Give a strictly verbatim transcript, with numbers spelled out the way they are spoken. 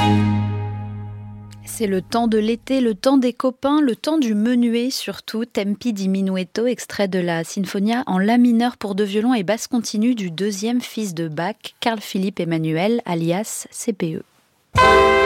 C'est le temps de l'été, le temps des copains, le temps du menuet surtout. Tempi di Minuetto, extrait de la Sinfonia en la mineur pour deux violons et basse continue du deuxième fils de Bach, Carl Philipp Emanuel, alias C P E.